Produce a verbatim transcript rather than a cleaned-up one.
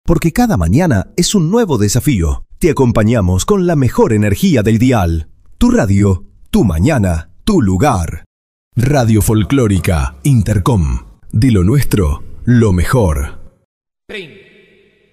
Porque cada mañana es un nuevo desafío. Te acompañamos con la mejor energía del dial. Tu radio, tu mañana, tu lugar. Radio Folclórica Intercom. De lo nuestro, lo mejor. Trin.